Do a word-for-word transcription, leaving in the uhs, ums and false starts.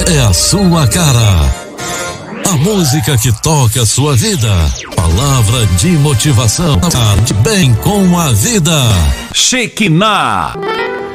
é a sua cara. A música que toca a sua vida. Palavra de motivação. De bem com a vida. Shekinah.